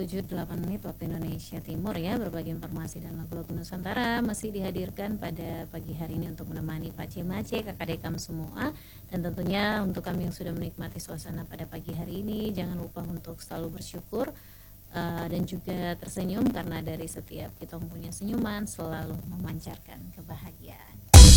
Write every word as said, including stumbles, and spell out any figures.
tujuh delapan menit waktu Indonesia Timur ya. Berbagai informasi dan lagu-lagu Nusantara masih dihadirkan pada pagi hari ini untuk menemani Pak Mace, Kakak Dekam semua. Dan tentunya untuk kami yang sudah menikmati suasana pada pagi hari ini, jangan lupa untuk selalu bersyukur uh, dan juga tersenyum, karena dari setiap kita punya senyuman selalu memancarkan kebahagiaan.